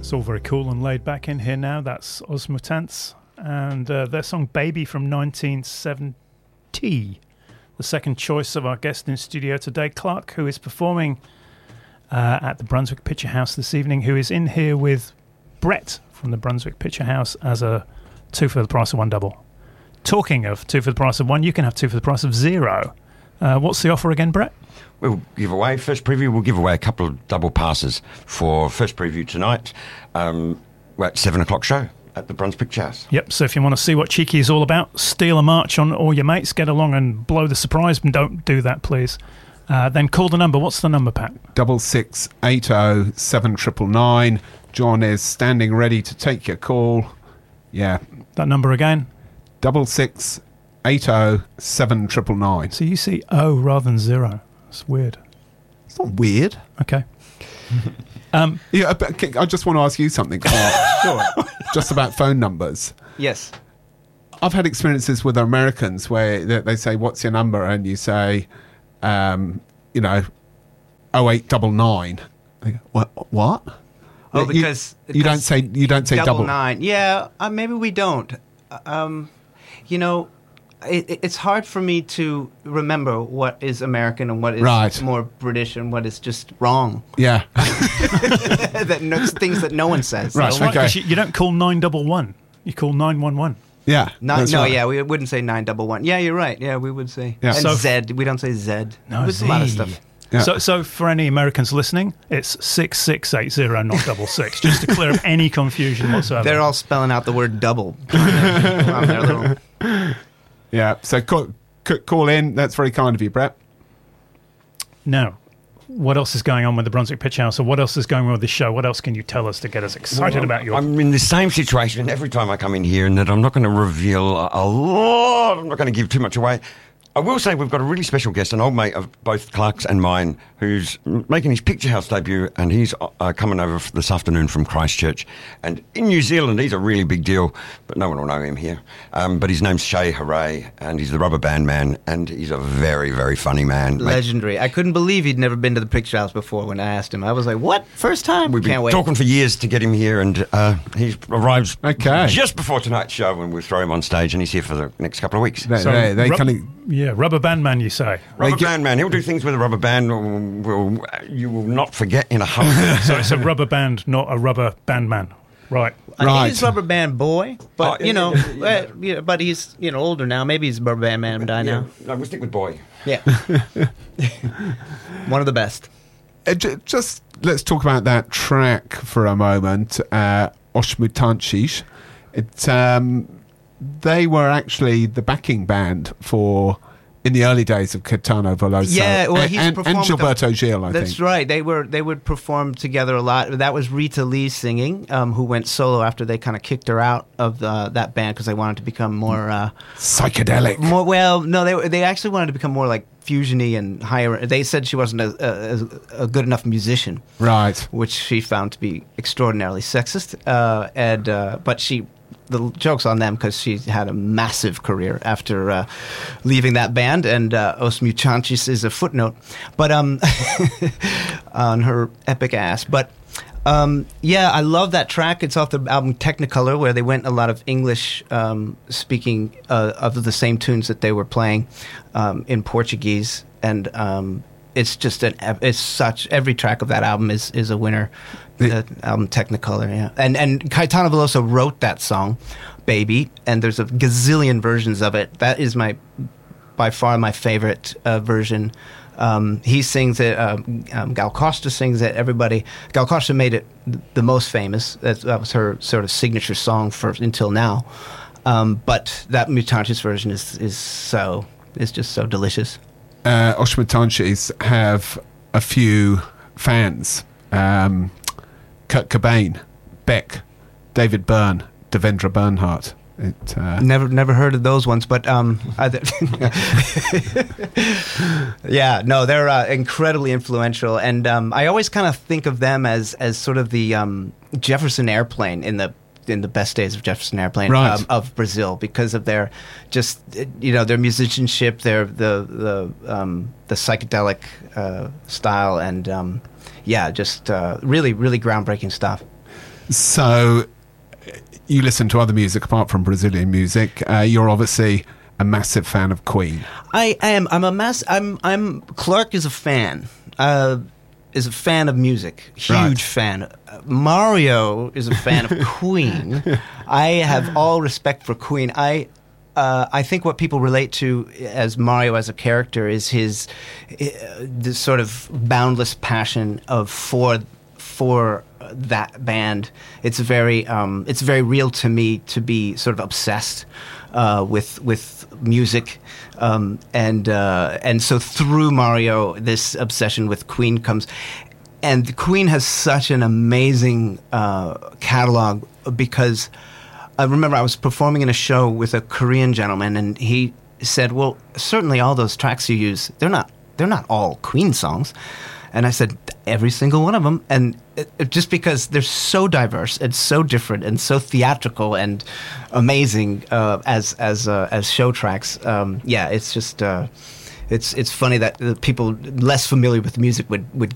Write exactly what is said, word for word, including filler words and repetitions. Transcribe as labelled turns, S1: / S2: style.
S1: It's all very cool and laid back in here now. That's Os Mutantes and uh, their song Baby from nineteen seventy. The second choice of our guest in studio today, Clark, who is performing uh, at the Brunswick Picture House this evening, who is in here with Brett from the Brunswick Picture House as a two for the price of one double. Talking of two for the price of one, you can have two for the price of zero. Uh, what's the offer again, Brett?
S2: We'll give away, first preview, we'll give away a couple of double passes for first preview tonight. Um, we're at seven o'clock show at the Brunswick Picture House.
S1: Yep, so if you want to see what Cheeky is all about, steal a march on all your mates, get along and blow the surprise, and don't do that, please. Uh, then call the number. What's the number, Pat?
S3: Double six eight oh seven triple nine. John is standing ready to take your call. Yeah.
S1: That number again?
S3: Double six eight oh seven triple nine.
S1: So you see O rather than zero. It's weird.
S3: It's not weird.
S1: Okay. um,
S3: yeah, but I just want to ask you something. Sure. Just about phone numbers.
S4: Yes.
S3: I've had experiences with Americans where they say, "What's your number?" and you say, um, you know, oh eight nine nine. What? What?
S4: Oh,
S3: you,
S4: because
S3: you don't say you don't say double,
S4: double nine. Yeah, uh, maybe we don't. Um, you know, it, it's hard for me to remember what is American and what is
S3: right.
S4: more British and what is just wrong.
S3: Yeah,
S4: that no, things that no one says.
S3: Right.
S1: That's right.
S3: Okay.
S1: You, you don't call nine one one. You call nine one one.
S3: Yeah.
S4: Nine, no,
S3: right.
S4: yeah, we wouldn't say nine double one. Yeah, you're right. Yeah, we would say.
S3: Yeah.
S4: And
S1: So,
S4: Z, we don't say Z.
S1: No,
S4: There's
S1: Z.
S4: a lot of stuff.
S3: Yeah.
S1: So, so for any Americans listening, it's six six eight zero, not double six, just to clear up any confusion whatsoever.
S4: They're all spelling out the word double on their little.
S3: Yeah. So call, call in. That's very kind of you, Brett.
S1: Now, what else is going on with the Brunswick Pitch House, or what else is going on with the show? What else can you tell us to get us excited
S2: Well,
S1: about your...
S2: I'm in the same situation every time I come in here, and that I'm not going to reveal a, a lot. I'm not going to give too much away. I will say we've got a really special guest, an old mate of both Clark's and mine, who's making his Picture House debut, and he's uh, coming over this afternoon from Christchurch. And in New Zealand, he's a really big deal, but no one will know him here. Um, but his name's Shay Hooray, and he's the Rubber Band Man, and he's a very, very funny man.
S4: Legendary. I couldn't believe he'd never been to the Picture House before when I asked him. I was like, what? First time?
S2: We've been
S4: Can't wait.
S2: talking for years to get him here, and uh, he arrives
S3: Okay.
S2: just before tonight's show, and we'll throw him on stage, and he's here for the next couple of weeks.
S3: They,
S1: So,
S3: they, they
S1: rub-
S3: kind of...
S1: Yeah, Rubber Band Man, you say.
S2: Rubber
S3: get-
S2: Band Man, he'll do things with a rubber band will, will, you will not forget in a heartbeat.
S1: So it's a rubber band, not a rubber band man. Right.
S4: Uh,
S3: Right.
S4: He's Rubber Band Boy, but
S2: Oh,
S4: you know,
S2: yeah, yeah, yeah.
S4: uh, you know, but he's you know older now. Maybe he's a Rubber Band Man die
S2: Yeah,
S4: now.
S2: no, we'll stick with Boy.
S4: Yeah, one of the best.
S3: Uh, j- just let's talk about that track for a moment. Uh, Os Mutantes. It, um, they were actually the backing band for in the early days of Caetano Veloso.
S4: Yeah, well,
S3: and,
S4: he's
S3: and,
S4: performed
S3: and
S4: with them.
S3: Gilberto Gil, I
S4: That's
S3: think.
S4: right. They were they would perform together a lot. That was Rita Lee singing, um, who went solo after they kind of kicked her out of the, that band because they wanted to become more uh,
S3: Psychedelic.
S4: more. Well, no, they they actually wanted to become more like fusiony and higher. They said she wasn't a, a, a good enough musician,
S3: Right.
S4: which she found to be extraordinarily sexist. Uh, and uh, but she. The joke's on them because she had a massive career after uh, leaving that band, and uh, Os Mutantes is a footnote, but um, on her epic ass. But um, yeah, I love that track. It's off the album Technicolor, where they went a lot of English um, speaking uh, of the same tunes that they were playing um, in Portuguese, and um, it's just an it's such every track of that album is is a winner. The album Technicolor, yeah, and and Caetano Veloso wrote that song, "Baby," and there's a gazillion versions of it. That is my, by far my favorite uh, version. Um, he sings it. Um, um, Gal Costa sings it. Everybody. Gal Costa made it the most famous. That, that was her sort of signature song for until now. Um, but that Mutantes version is is so is just so delicious.
S3: Uh, Os Mutantes have a few fans. Um, Kurt Cobain, Beck, David Byrne, Devendra Bernhardt. It, uh,
S4: Never, never heard of those ones, but um, either yeah, no, they're uh, incredibly influential, and um, I always kind of think of them as as sort of the um, Jefferson Airplane in the in the best days of Jefferson Airplane
S3: Right.
S4: um, of Brazil, because of their just you know their musicianship, their the the um, the psychedelic uh, style, and um, yeah, just uh, really really groundbreaking stuff.
S3: So you listen to other music apart from Brazilian music. Uh, you're obviously a massive fan of Queen.
S4: I am. I'm a mass. I'm. I'm. Clark is a fan. Uh, is a fan of music. Huge
S3: Right.
S4: fan. Uh, Mario is a fan of Queen. I have all respect for Queen. I. Uh, I think what people relate to as Mario as a character is his uh, this sort of boundless passion of for for that band. It's very um, it's very real to me to be sort of obsessed uh, with with music, um, and uh, and so through Mario, this obsession with Queen comes. And Queen has such an amazing uh, catalog because. I remember I was performing in a show with a Korean gentleman, and he said, "Well, certainly all those tracks you use, they're not they're not all Queen songs." And I said, "Every single one of them." And it, it, just because they're so diverse and so different and so theatrical and amazing uh, as as uh, as show tracks, um, yeah, it's just uh, it's it's funny that the people less familiar with music would would